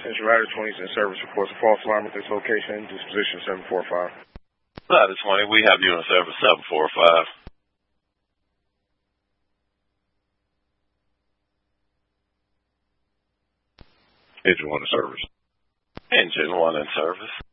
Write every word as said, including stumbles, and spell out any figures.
Central Ladder twenty is in service. Reports a false alarm at this location. Disposition seven four five. Ladder twenty, we have you in service seven four five. Engine one in service. Engine one in service.